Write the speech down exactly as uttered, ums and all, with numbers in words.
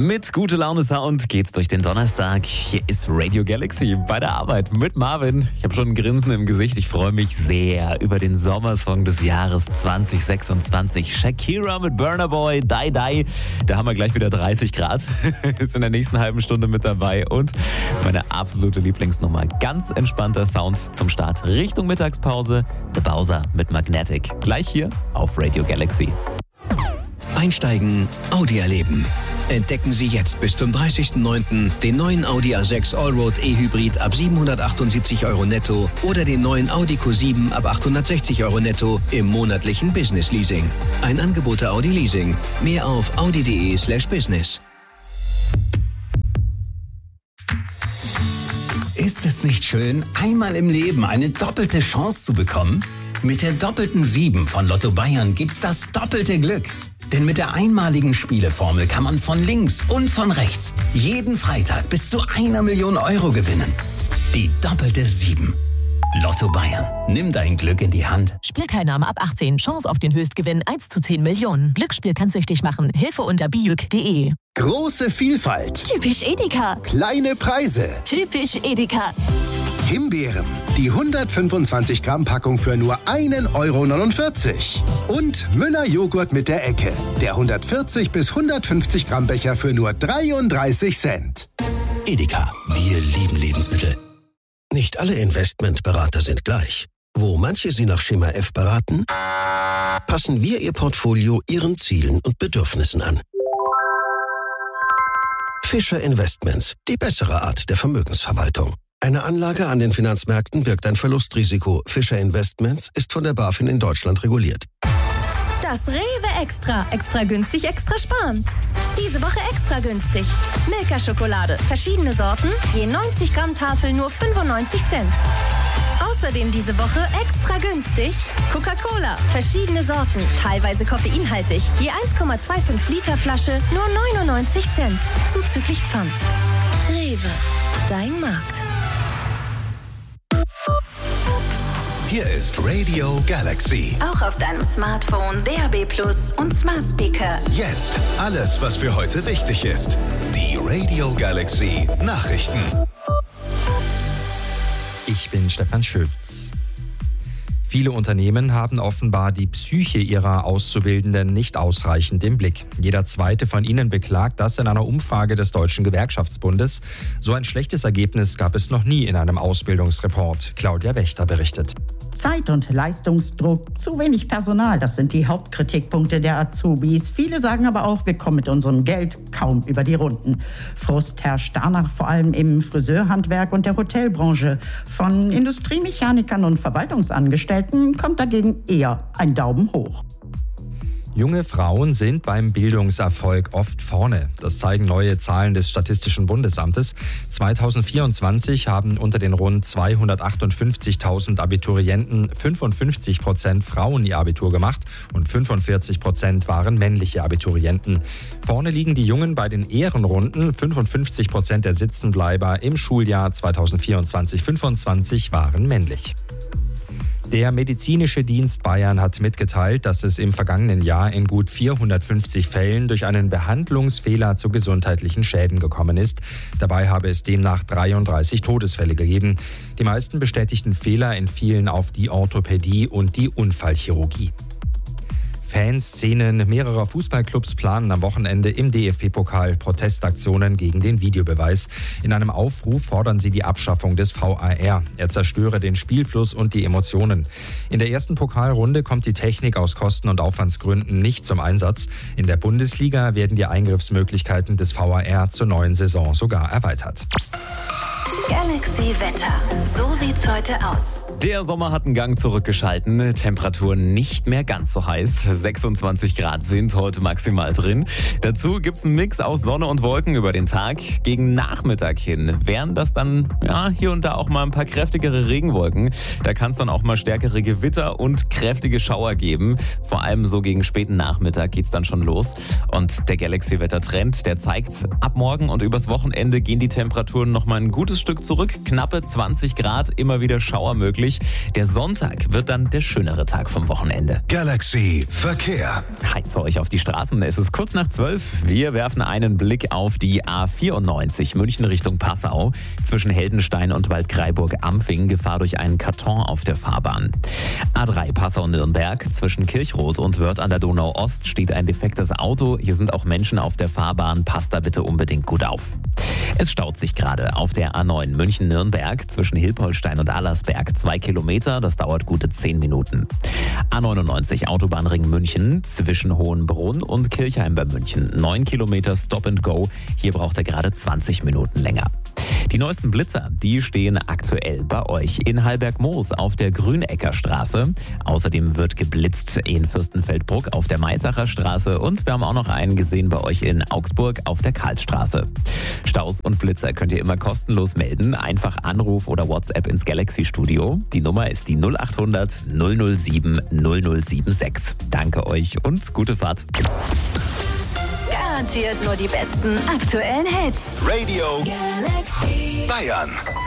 Mit gute Laune Sound geht's durch den Donnerstag. Hier ist Radio Galaxy bei der Arbeit mit Marvin. Ich habe schon ein Grinsen im Gesicht. Ich freue mich sehr über den Sommersong des Jahres zwanzig sechsundzwanzig. Shakira mit Burna Boy, Die Die. Da haben wir gleich wieder dreißig Grad. Ist in der nächsten halben Stunde mit dabei. Und meine absolute Lieblingsnummer. Ganz entspannter Sound zum Start Richtung Mittagspause. The Bowser mit Magnetic. Gleich hier auf Radio Galaxy. Einsteigen, Audi erleben. Entdecken Sie jetzt bis zum dreißigsten neunten den neuen Audi A sechs Allroad E-Hybrid ab siebenhundertachtundsiebzig Euro netto oder den neuen Audi Q sieben ab achthundertsechzig Euro netto im monatlichen Business Leasing. Ein Angebot der Audi Leasing. Mehr auf audi.de slash business. Ist es nicht schön, einmal im Leben eine doppelte Chance zu bekommen? Mit der doppelten sieben von Lotto Bayern gibt's das doppelte Glück. Denn mit der einmaligen Spieleformel kann man von links und von rechts jeden Freitag bis zu einer Million Euro gewinnen. Die doppelte sieben. Lotto Bayern. Nimm dein Glück in die Hand. Spielteilnahme ab achtzehn. Chance auf den Höchstgewinn eins zu zehn Millionen. Glücksspiel kann süchtig machen. Hilfe unter bijuk punkt de. Große Vielfalt. Typisch Edeka. Kleine Preise. Typisch Edeka. Himbeeren. Die hundertfünfundzwanzig Gramm Packung für nur ein Euro neunundvierzig. Und Müller Joghurt mit der Ecke. Der hundertvierzig bis hundertfünfzig Gramm Becher für nur dreiunddreißig Cent. Edeka. Wir lieben Lebensmittel. Nicht alle Investmentberater sind gleich. Wo manche Sie nach Schema F beraten, passen wir Ihr Portfolio Ihren Zielen und Bedürfnissen an. Fischer Investments, die bessere Art der Vermögensverwaltung. Eine Anlage an den Finanzmärkten birgt ein Verlustrisiko. Fischer Investments ist von der BaFin in Deutschland reguliert. Das Rewe Extra. Extra günstig, extra sparen. Diese Woche extra günstig. Milka-Schokolade. Verschiedene Sorten. Je neunzig Gramm Tafel nur fünfundneunzig Cent. Außerdem diese Woche extra günstig. Coca-Cola. Verschiedene Sorten. Teilweise koffeinhaltig. Je eins Komma fünfundzwanzig Liter Flasche nur neunundneunzig Cent. Zuzüglich Pfand. Rewe. Dein Markt. Hier ist Radio Galaxy. Auch auf deinem Smartphone, D A B Plus und Smart Speaker. Jetzt alles, was für heute wichtig ist. Die Radio Galaxy Nachrichten. Ich bin Stefan Schütz. Viele Unternehmen haben offenbar die Psyche ihrer Auszubildenden nicht ausreichend im Blick. Jeder zweite von ihnen beklagt das in einer Umfrage des Deutschen Gewerkschaftsbundes. So ein schlechtes Ergebnis gab es noch nie in einem Ausbildungsreport. Claudia Wächter berichtet. Zeit- und Leistungsdruck, zu wenig Personal, das sind die Hauptkritikpunkte der Azubis. Viele sagen aber auch, wir kommen mit unserem Geld kaum über die Runden. Frust herrscht danach vor allem im Friseurhandwerk und der Hotelbranche. Von Industriemechanikern und Verwaltungsangestellten kommt dagegen eher ein Daumen hoch. Junge Frauen sind beim Bildungserfolg oft vorne. Das zeigen neue Zahlen des Statistischen Bundesamtes. zweitausendvierundzwanzig haben unter den rund zweihundertachtundfünfzigtausend Abiturienten fünfundfünfzig Prozent Frauen ihr Abitur gemacht und fünfundvierzig Prozent waren männliche Abiturienten. Vorne liegen die Jungen bei den Ehrenrunden. fünfundfünfzig Prozent der Sitzenbleiber im Schuljahr zweitausendvierundzwanzig fünfundzwanzig waren männlich. Der Medizinische Dienst Bayern hat mitgeteilt, dass es im vergangenen Jahr in gut vierhundertfünfzig Fällen durch einen Behandlungsfehler zu gesundheitlichen Schäden gekommen ist. Dabei habe es demnach dreiunddreißig Todesfälle gegeben. Die meisten bestätigten Fehler entfielen auf die Orthopädie und die Unfallchirurgie. Fanszenen mehrerer Fußballclubs planen am Wochenende im D F B-Pokal Protestaktionen gegen den Videobeweis. In einem Aufruf fordern sie die Abschaffung des V A R. Er zerstöre den Spielfluss und die Emotionen. In der ersten Pokalrunde kommt die Technik aus Kosten- und Aufwandsgründen nicht zum Einsatz. In der Bundesliga werden die Eingriffsmöglichkeiten des V A R zur neuen Saison sogar erweitert. Galaxy Wetter. So sieht's heute aus. Der Sommer hat einen Gang zurückgeschalten. Temperaturen nicht mehr ganz so heiß. sechsundzwanzig Grad sind heute maximal drin. Dazu gibt's einen Mix aus Sonne und Wolken über den Tag. Gegen Nachmittag hin wären das dann ja hier und da auch mal ein paar kräftigere Regenwolken. Da kann es dann auch mal stärkere Gewitter und kräftige Schauer geben. Vor allem so gegen späten Nachmittag geht's dann schon los. Und der Galaxy-Wetter-Trend, der zeigt, ab morgen und übers Wochenende gehen die Temperaturen noch mal ein gutes Stück zurück, knappe zwanzig Grad, immer wieder Schauer möglich. Der Sonntag wird dann der schönere Tag vom Wochenende. Galaxy Verkehr. Hi zu euch auf die Straßen. Es ist kurz nach zwölf. Wir werfen einen Blick auf die A vierundneunzig München Richtung Passau. Zwischen Heldenstein und Waldkraiburg-Ampfing Gefahr durch einen Karton auf der Fahrbahn. A drei Passau-Nürnberg. Zwischen Kirchroth und Wörth an der Donau-Ost steht ein defektes Auto. Hier sind auch Menschen auf der Fahrbahn. Passt da bitte unbedingt gut auf. Es staut sich gerade auf der A neun München-Nürnberg zwischen Hilpolstein und Allersberg. Zwei Kilometer, das dauert gute zehn Minuten. A neunundneunzig Autobahnring München zwischen Hohenbrunn und Kirchheim bei München. Neun Kilometer Stop and Go. Hier braucht er gerade zwanzig Minuten länger. Die neuesten Blitzer, die stehen aktuell bei euch in Hallberg-Moos auf der Grünecker Straße. Außerdem wird geblitzt in Fürstenfeldbruck auf der Maisacher Straße und wir haben auch noch einen gesehen bei euch in Augsburg auf der Karlsstraße. Staus und Blitzer könnt ihr immer kostenlos melden. Einfach Anruf oder WhatsApp ins Galaxy-Studio. Die Nummer ist die null acht hundert null null sieben null null sieben sechs. Danke euch und gute Fahrt. Garantiert nur die besten aktuellen Hits. Radio Galaxy Bayern.